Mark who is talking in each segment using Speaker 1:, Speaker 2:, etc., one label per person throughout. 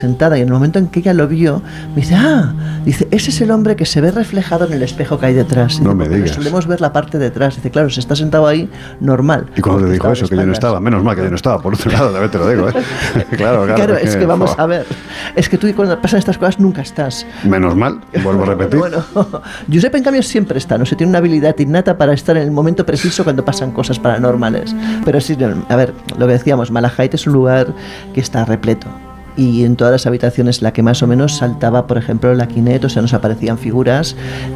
Speaker 1: sentada, y en el momento en que ella lo vio, me dice, dice, ese es el hombre que se ve reflejado en el espejo que hay detrás.
Speaker 2: No me digas.
Speaker 1: Solemos ver la parte de atrás. Dice, claro, se está sentado ahí, normal.
Speaker 2: Y cuando te dijo eso, que yo no estaba, menos mal que yo no estaba, por otro lado, también te lo digo, ¿eh? Claro,
Speaker 1: es que vamos a ver, es que tú cuando pasan estas cosas nunca estás.
Speaker 2: Menos mal, vuelvo a repetir.
Speaker 1: Bueno, Josep en cambio siempre está, no se tiene una habilidad innata para estar en el momento preciso cuando pasan cosas paranormales. Pero sí, a ver, lo que decíamos, Malahide es un lugar que está repleto. Y en todas las habitaciones la que más o menos saltaba, por ejemplo, la Quinet, o sea, nos aparecían figuras.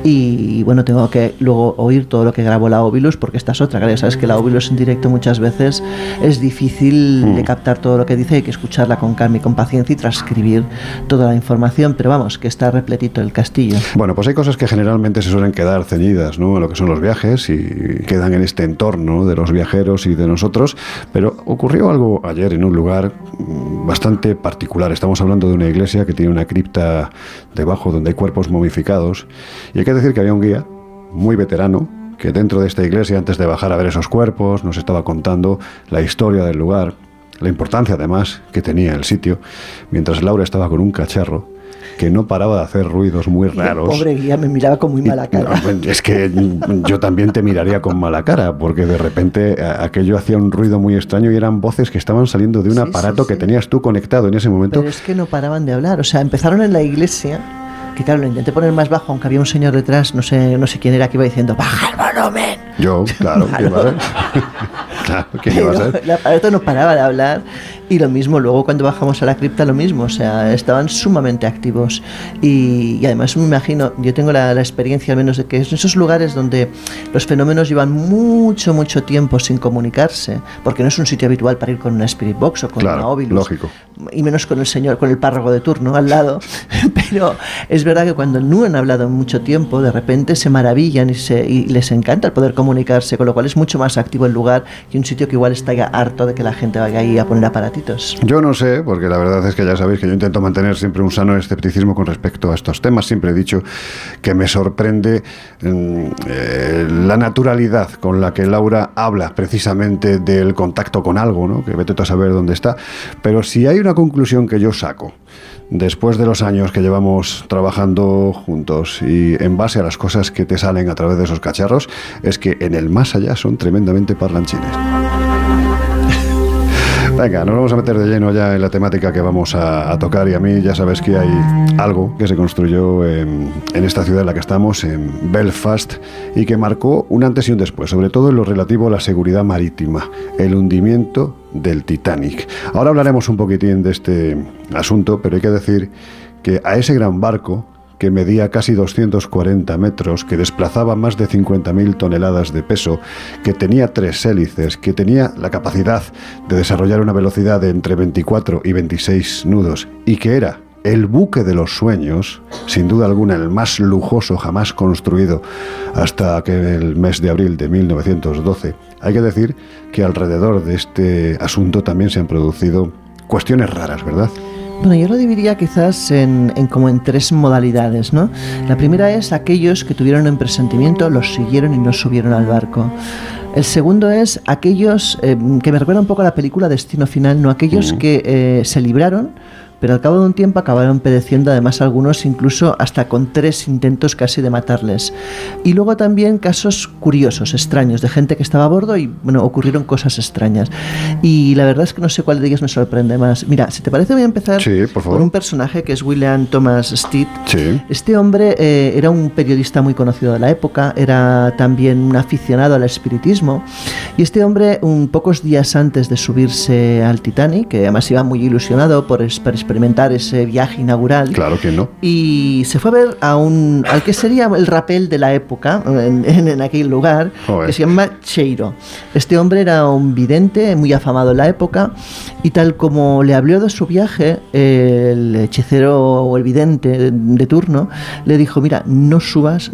Speaker 1: Y bueno, tengo que luego oír todo lo que grabó la Ovilus, porque esta es otra, claro, sabes que la Ovilus en directo muchas veces es difícil de captar todo lo que dice, hay que escucharla con calma y con paciencia y transcribir toda la información, pero vamos, que está repletito el castillo.
Speaker 2: Bueno, pues hay cosas que generalmente se suelen quedar ceñidas, ¿no?, en lo que son los viajes y quedan en este entorno de los viajeros y de nosotros, pero ocurrió algo ayer en un lugar bastante particular. Estamos hablando de una iglesia que tiene una cripta debajo donde hay cuerpos momificados, y hay que decir que había un guía muy veterano que dentro de esta iglesia, antes de bajar a ver esos cuerpos, nos estaba contando la historia del lugar, la importancia además que tenía el sitio, mientras Laura estaba con un cacharro que no paraba de hacer ruidos muy raros.
Speaker 1: El pobre guía me miraba con muy mala cara.
Speaker 2: No, es que yo también te miraría con mala cara, porque de repente aquello hacía un ruido muy extraño y eran voces que estaban saliendo de un aparato que tenías tú conectado en ese momento.
Speaker 1: Pero es que no paraban de hablar, o sea, empezaron en la iglesia, que claro, lo intenté poner más bajo, aunque había un señor detrás, no sé quién era, que iba diciendo, ¡baja el volumen!
Speaker 2: Yo, claro, ¿qué iba a ser? Claro, ¿qué iba a ser?
Speaker 1: El aparato no paraba de hablar. Y lo mismo, luego cuando bajamos a la cripta, lo mismo, o sea, estaban sumamente activos. Y además me imagino, yo tengo la experiencia al menos de que es en esos lugares donde los fenómenos llevan mucho tiempo sin comunicarse, porque no es un sitio habitual para ir con una Spirit Box o con una Ovilus.
Speaker 2: Lógico.
Speaker 1: Y menos con el señor, con el párroco de turno al lado. Pero es verdad que cuando no han hablado mucho tiempo, de repente se maravillan y les encanta el poder comunicarse, con lo cual es mucho más activo el lugar que un sitio que igual está ya harto de que la gente vaya ahí a poner aparatos.
Speaker 2: Yo no sé, porque la verdad es que ya sabéis que yo intento mantener siempre un sano escepticismo con respecto a estos temas. Siempre he dicho que me sorprende la naturalidad con la que Laura habla precisamente del contacto con algo, ¿no?, que vete tú a saber dónde está. Pero si hay una conclusión que yo saco después de los años que llevamos trabajando juntos y en base a las cosas que te salen a través de esos cacharros, es que en el más allá son tremendamente parlanchines. Venga, nos vamos a meter de lleno ya en la temática que vamos a tocar, y a mí ya sabes que hay algo que se construyó en esta ciudad en la que estamos, en Belfast, y que marcó un antes y un después, sobre todo en lo relativo a la seguridad marítima, el hundimiento del Titanic. Ahora hablaremos un poquitín de este asunto, pero hay que decir que a ese gran barco, que medía casi 240 metros, que desplazaba más de 50.000 toneladas de peso, que tenía 3 hélices, que tenía la capacidad de desarrollar una velocidad de entre 24 y 26 nudos, y que era el buque de los sueños, sin duda alguna el más lujoso jamás construido hasta aquel mes de abril de 1912. Hay que decir que alrededor de este asunto también se han producido cuestiones raras, ¿verdad?
Speaker 1: Bueno, yo lo dividiría quizás como en 3 modalidades, ¿no? La primera es aquellos que tuvieron un presentimiento, los siguieron y no subieron al barco. El segundo es aquellos que me recuerda un poco a la película Destino Final, ¿no? Aquellos que se libraron, pero al cabo de un tiempo acabaron pereciendo, además algunos incluso hasta con 3 intentos casi de matarles. Y luego también casos curiosos, extraños, de gente que estaba a bordo y bueno, ocurrieron cosas extrañas. Y la verdad es que no sé cuál de ellos me sorprende más. Mira, si te parece voy a empezar por un personaje que es William Thomas Stead.
Speaker 2: Sí.
Speaker 1: Este hombre era un periodista muy conocido de la época, era también un aficionado al espiritismo, y este hombre, pocos días antes de subirse al Titanic, que además iba muy ilusionado por experimentar ese viaje inaugural.
Speaker 2: Claro que no.
Speaker 1: Y se fue a ver al que sería el rapel de la época en aquel lugar, que se llama Cheiro. Este hombre era un vidente muy afamado en la época, y tal como le habló de su viaje, el hechicero o el vidente de turno le dijo: mira, no subas,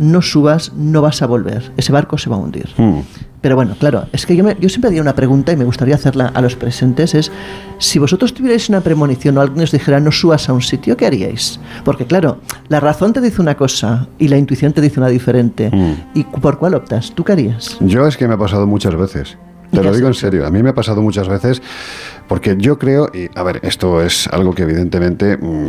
Speaker 1: no vas a volver, ese barco se va a hundir. Pero bueno, claro, es que yo siempre haría una pregunta y me gustaría hacerla a los presentes, es si vosotros tuvierais una premonición o alguien os dijera no subas a un sitio, ¿qué haríais? Porque claro, la razón te dice una cosa y la intuición te dice una diferente. ¿Y por cuál optas? ¿Tú qué harías?
Speaker 2: Yo es que me ha pasado muchas veces. Te lo digo en serio, a mí me ha pasado muchas veces, porque yo creo, y a ver, esto es algo que evidentemente